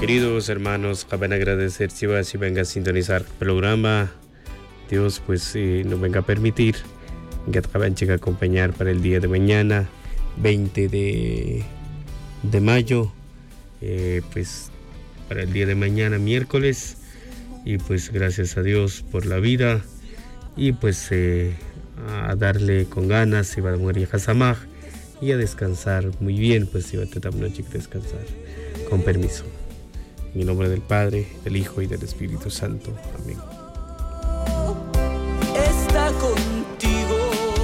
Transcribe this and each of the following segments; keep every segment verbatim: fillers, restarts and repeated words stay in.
Queridos hermanos, caben agradecer si vas y venga a sintonizar el programa. Dios pues eh, nos venga a permitir que acaben a acompañar para el día de mañana, veinte de, de mayo, eh, pues para el día de mañana, miércoles. Y pues gracias a Dios por la vida y pues eh, a darle con ganas y va a morir Hasamaj y a descansar muy bien, pues iba a tratar noche que descansar con permiso. En el nombre del Padre, del Hijo y del Espíritu Santo. Amén. Está contigo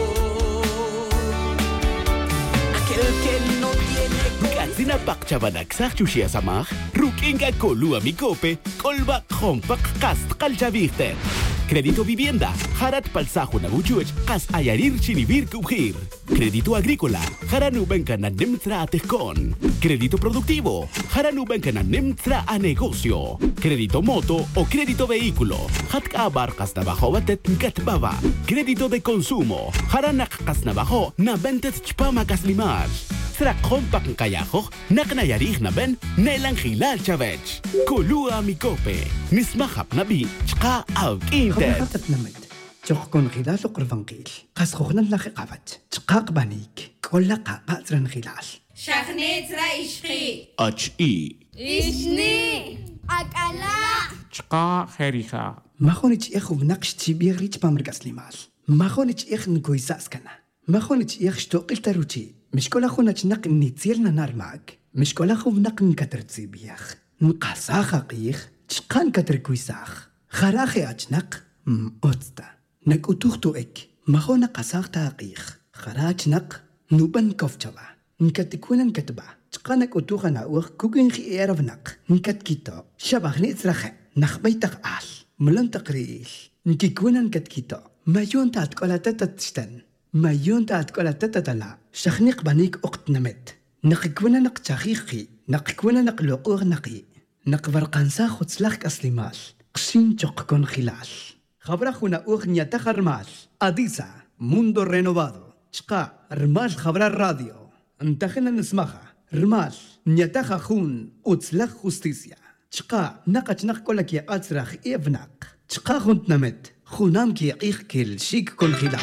aquel que no tiene. Katsina pakchabanak sakchushi asamaj, rukinga kolua mikope, kolba hompak kast kalchaviste. Crédito vivienda, Harat Palsajo Nabuchuch, Kas Ayarir Chinibir Kubhir. Crédito agrícola, Haranubenka Nemtra a Tejcon. Crédito productivo, Haranubenka Nemtra a negocio. Crédito moto o crédito vehículo, Hatka Barcas Nabajobatet Gatbaba. Crédito de consumo, Haranak Kasnabajo, Nabentet Chpama Kaslimar. Srakon Pakankayajo, Naknayarij Naben, Nelangilal Chavech. Kulua Mikope, Nismahap Nabi, Chka Auk Inter. خطت نمت تخكون خلال قرفنقيل قاس خوخنا لخي قابت تقاق بانيك كل قاقا ترن خلال شخنيت رايشخي H I إشني أكلا چقا خيريخا ما خونيش إخو بنقش تيبيغ ريش بامرق أسليمال ما خونيش إخ نكوي ساسكنا ما خونيش إخ شتوقل تروتي مش كل أخونا تنق نيتيرنا نار معك مش كل أخو بنق نكتر تسيبيخ نقاسا خاقيخ تشقان كتر كويساخ خراخي أجنق أوتستا نك أتوختو إك مخونا قساق تاقيخ خراج نق نوبن كوفجوا نكتكونا نكتبا تقانك أتوخا ناوخ كوكين خي إيرف نق نكت كيتو شبخ نيتسرخي نخبيتك آل ملن تقريل نكيكونا نكت كيتو ما يون تاتكولا تتتشتن ما يون تاتكولا تتتلا شخنيق بانيك أقت نمت نقكونا نق تاخيخي نقكونا نق لقوغ نقي نقبر قنسا خدسلخك أسليمال قشين تشقكون خلال خبر أخونا أغنية تخرمال أديسا موندو رينوفادو تشقا رمال خبر الراديو انتخنا نسمخها رمال نيتخا خون أتسلخ خوستيسيا تشقا نقا نقول لك يا أتسرخ إيفناق تشقا خونت نمت خونام كي يقيخ كل شيك كون خلال.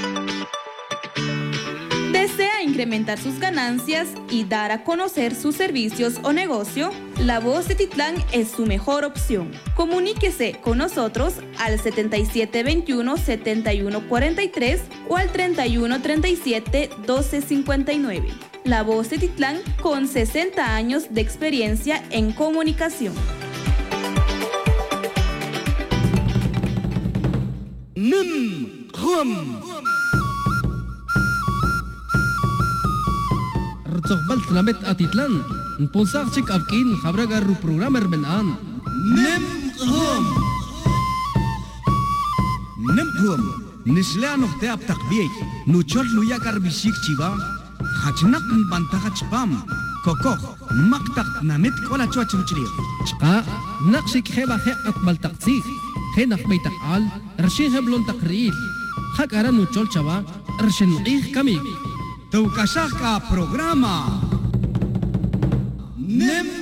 ¿Desea incrementar sus ganancias y dar a conocer sus servicios o negocio? La Voz de Titlán es su mejor opción. Comuníquese con nosotros al setenta y siete veintiuno, setenta y uno cuarenta y tres o al treinta y uno treinta y siete, doce cincuenta y nueve. La Voz de Titlán con sesenta años de experiencia en comunicación. Nim Hum Rtsoqbalt namet atitlan nponsarchik avkin khabraga ru programmer benan Nim Hum Nim Hum Nisla noqte ab taqbiyek nuchol luya karbishik chiba khachnak bantaha chpam kokokh maqtaq namet kola chwachruchri chqa naqshik kheba khe atbal taqsik khe naqbay taqal rshin heblon taqril khakara nuchol chaba rshin qih kamik Taukashaka programa Nim